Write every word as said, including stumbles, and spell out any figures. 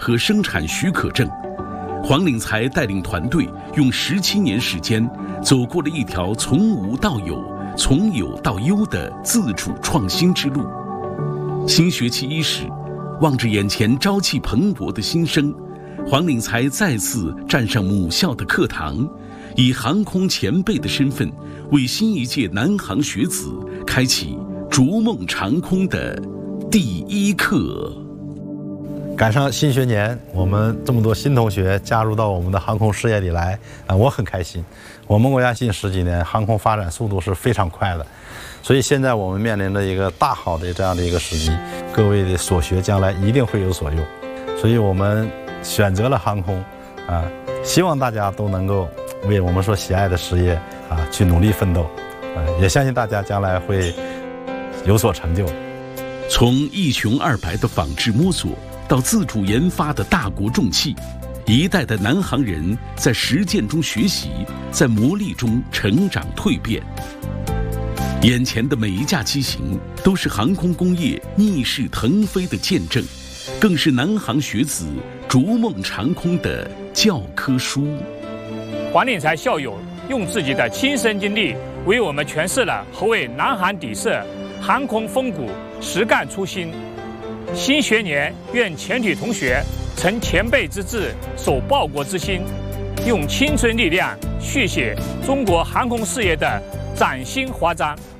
和生产许可证。黄岭才带领团队用十七年时间，走过了一条从无到有、从有到优的自主创新之路。新学期伊始，望着眼前朝气蓬勃的新生，黄岭才再次站上母校的课堂，以航空前辈的身份，为新一届南航学子开启逐梦长空的第一课。 赶上新学年，我们这么多新同学加入到我们的航空事业里来，啊，我很开心。我们国家近十几年航空发展速度是非常快的，所以现在我们面临着一个大好的这样的一个时机，各位的所学将来一定会有所用。所以我们选择了航空，啊，希望大家都能够为我们所喜爱的事业啊去努力奋斗，啊，也相信大家将来会有所成就。 从一穷二白的仿制摸索，到自主研发的大国重器，一代的南航人在实践中学习，在磨砺中成长蜕变。眼前的每一架机型都是航空工业逆势腾飞的见证，更是南航学子逐梦长空的教科书。 黄岭才校友用自己的亲身经历，为我们诠释了何谓南航底色、航空风骨、实干初心。新学年，愿全体同学承前辈之志，守报国之心，用青春力量续写中国航空事业的崭新华章。